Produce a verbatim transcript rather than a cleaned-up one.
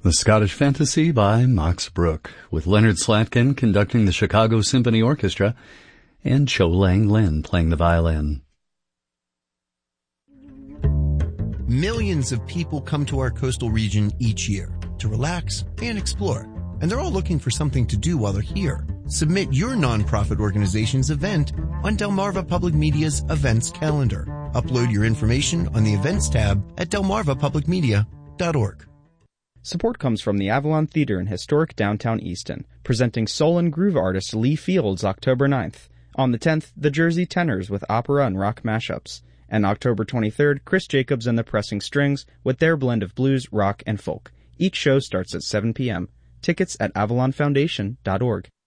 The Scottish Fantasy by Max Bruch, with Leonard Slatkin conducting the Chicago Symphony Orchestra and Cho Lang Lin playing the violin. Millions of people come to our coastal region each year to relax and explore, and they're all looking for something to do while they're here. Submit your nonprofit organization's event on Delmarva Public Media's events calendar. Upload your information on the events tab at delmarva public media dot org. Support comes from the Avalon Theater in historic downtown Easton, presenting soul and groove artist Lee Fields October ninth. On the tenth, the Jersey Tenors with opera and rock mashups. And October twenty-third, Chris Jacobs and the Pressing Strings with their blend of blues, rock, and folk. Each show starts at seven p.m. Tickets at avalon foundation dot org.